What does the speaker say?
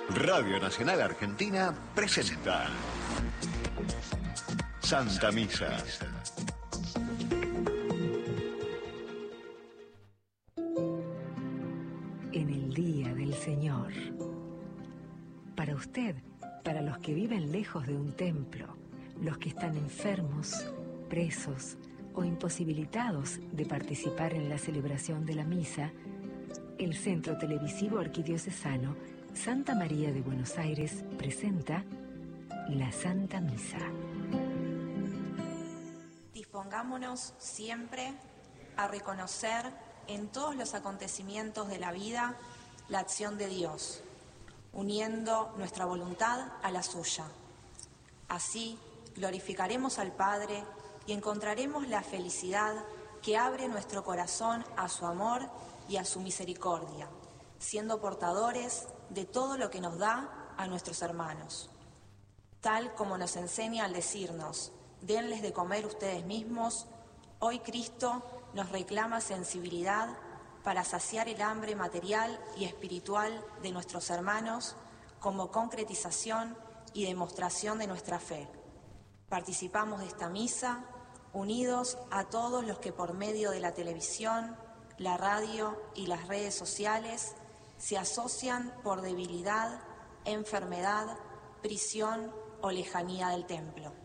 Radio Nacional Argentina presenta Santa Misa. En el día del Señor. Para usted, para los que viven lejos de un templo, los que están enfermos, presos o imposibilitados de participar en la celebración de la misa, el Centro Televisivo Arquidiocesano Santa María de Buenos Aires presenta la Santa Misa. Dispongámonos siempre a reconocer en todos los acontecimientos de la vida la acción de Dios, uniendo nuestra voluntad a la suya. Así glorificaremos al Padre y encontraremos la felicidad que abre nuestro corazón a su amor y a su misericordia, siendo portadores de todo lo que nos da a nuestros hermanos. Tal como nos enseña al decirnos, denles de comer ustedes mismos, hoy Cristo nos reclama sensibilidad para saciar el hambre material y espiritual de nuestros hermanos como concretización y demostración de nuestra fe. Participamos de esta misa unidos a todos los que por medio de la televisión, la radio y las redes sociales se asocian por debilidad, enfermedad, prisión o lejanía del templo.